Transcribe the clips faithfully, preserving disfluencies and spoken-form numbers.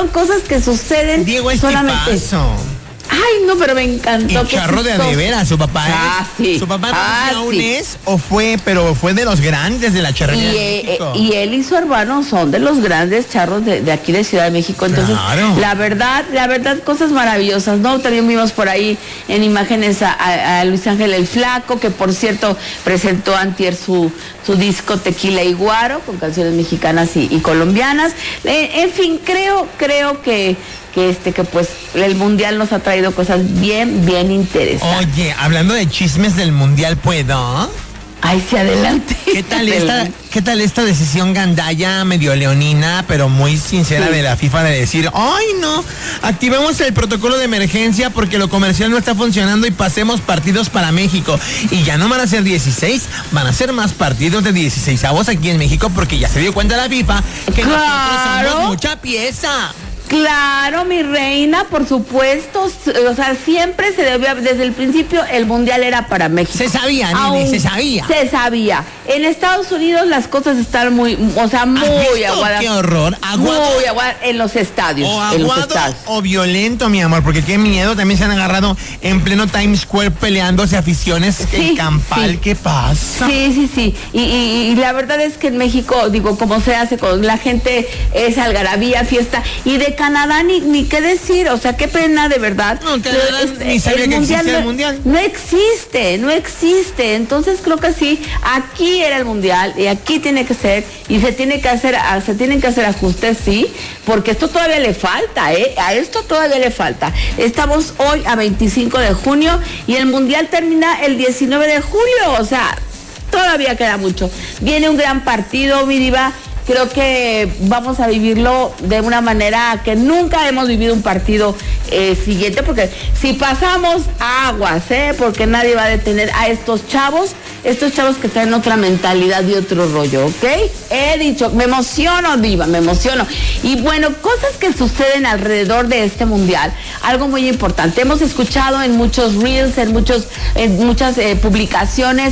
son cosas que suceden Diego es solamente. tipazo. Ay, no, pero me encantó. Y charro de a de veras, su papá es. Ah, sí. Su papá ah, no sí. es o fue, pero fue de los grandes de la charrería y, de México. Eh, y él y su hermano son de los grandes charros de, de aquí de Ciudad de México. Entonces, claro. la verdad, la verdad, cosas maravillosas, ¿no? También vimos por ahí en imágenes a, a, a Luis Ángel el Flaco, que por cierto presentó antier su, su disco Tequila y Guaro, con canciones mexicanas y, y colombianas. Eh, en fin, creo, creo que que este que pues el mundial nos ha traído cosas bien, bien interesantes. Oye, hablando de chismes del mundial, ¿puedo? Ay, sí, adelante. ¿Qué tal esta, qué tal esta decisión gandalla, medio leonina, pero muy sincera sí. de la FIFA de decir, ay no, activemos el protocolo de emergencia porque lo comercial no está funcionando y pasemos partidos para México? Y ya no van a ser dieciséis, van a ser más partidos de dieciseisavos aquí en México porque ya se dio cuenta la FIFA que claro. nosotros somos mucha pieza. Claro, mi reina, por supuesto, o sea, siempre se debía, desde el principio el mundial era para México. Se sabía, Nini, se sabía. Se sabía. En Estados Unidos las cosas están muy, o sea, muy aguadas. Qué horror, aguado. Muy aguadas en los estadios. O en aguado los estadios. o violento, mi amor, porque qué miedo, también se han agarrado en pleno Times Square peleándose aficiones sí, en Campal, sí. ¿qué pasa? Sí, sí, sí, y, y, y la verdad es que en México, digo, como se hace, con la gente es algarabía, fiesta, y de Canadá ni, ni qué decir, o sea, qué pena de verdad. No, Canadá este, ni sabía que existía no, el mundial. No existe, no existe, entonces creo que sí, aquí era el mundial y aquí tiene que ser, y se tiene que hacer, se tienen que hacer ajustes, sí, porque esto todavía le falta, ¿eh? A esto todavía le falta. Estamos hoy a veinticinco de junio y el mundial termina el diecinueve de julio, o sea, todavía queda mucho. Viene un gran partido, mi diva. Creo que vamos a vivirlo de una manera que nunca hemos vivido un partido eh, siguiente, porque si pasamos aguas, ¿eh? Porque nadie va a detener a estos chavos, estos chavos que traen otra mentalidad y otro rollo, ¿ok? He dicho, me emociono, diva, me emociono. Y bueno, cosas que suceden alrededor de este mundial, algo muy importante. Hemos escuchado en muchos reels, en, muchos, en muchas eh, publicaciones,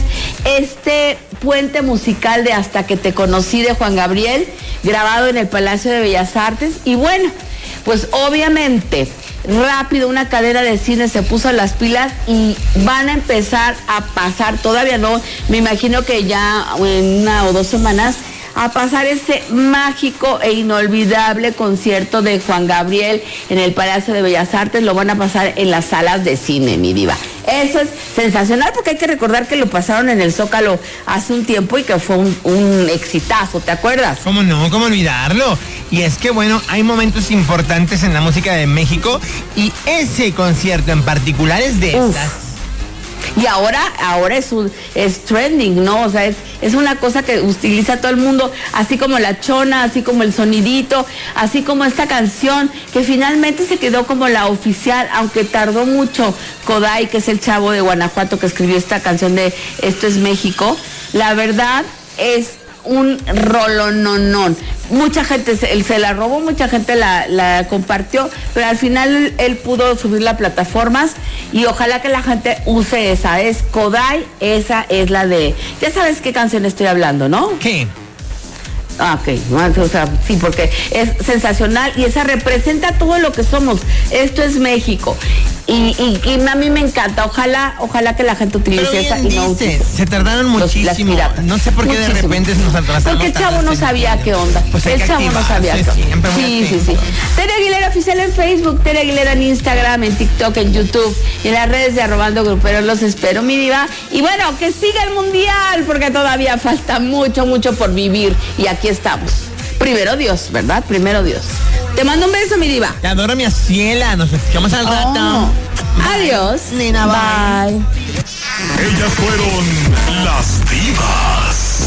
este puente musical de Hasta que te conocí de Juan Gabriel, grabado en el Palacio de Bellas Artes. Y bueno, pues obviamente rápido una cadena de cine se puso las pilas y van a empezar a pasar, todavía no, me imagino que ya en una o dos semanas, a pasar ese mágico e inolvidable concierto de Juan Gabriel en el Palacio de Bellas Artes. Lo van a pasar en las salas de cine, mi diva. Eso es sensacional, porque hay que recordar que lo pasaron en el Zócalo hace un tiempo y que fue un, un exitazo, ¿te acuerdas? ¿Cómo no? ¿Cómo olvidarlo? Y es que, bueno, hay momentos importantes en la música de México y ese concierto en particular es de Uf. estas. Y ahora, ahora es un, es trending, ¿no? O sea, es, es una cosa que utiliza todo el mundo, así como la chona, así como el sonidito, así como esta canción, que finalmente se quedó como la oficial, aunque tardó mucho. Kodai, que es el chavo de Guanajuato que escribió esta canción de Esto es México, la verdad es un rolononón. Mucha gente se, él se la robó, mucha gente la, la compartió, pero al final él, él pudo subirla a plataformas y ojalá que la gente use esa. Es Kodai, esa es la de... Ya sabes qué canción estoy hablando, ¿no? ¿Qué? Ah, ok, o sea, sí, porque es sensacional y esa representa todo lo que somos. Esto es México. Y, y, y a mí me encanta, ojalá, ojalá que la gente utilice Pero esa bien y no dices, utilice se tardaron muchísimo. No sé por qué muchísimo. de repente nos atrasamos. Porque el chavo no sabía qué onda. Pues el chavo no sabía qué onda. Sí, sí, sí. Tere Aguilera oficial en Facebook, Tere Aguilera en Instagram, en TikTok, en YouTube y en las redes de Arrobando Gruperos. Los espero, mi diva. Y bueno, que siga el mundial, porque todavía falta mucho, mucho por vivir. Y aquí estamos. Primero Dios, ¿verdad? Primero Dios. Te mando un beso, mi diva. Te adoro, mi ciela. Nos escuchamos al rato. Oh. Adiós. Nina, bye. Bye. Ellas fueron las divas.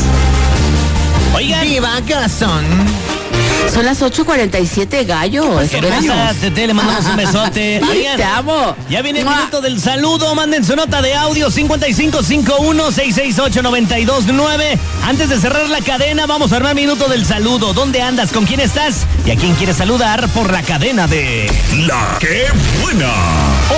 Oigan, diva, ¿qué horas son? Son las ocho cuarenta y siete, gallo. Hermosa, Tete, le mandamos un besote. Oigan, te amo. Ya viene el minuto del saludo. Manden su nota de audio cincuenta y cinco cincuenta y uno, seiscientos sesenta y ocho, noventa y dos nueve. Antes de cerrar la cadena, vamos a armar minuto del saludo. ¿Dónde andas? ¿Con quién estás? ¿Y a quién quieres saludar por la cadena de La Que Buena?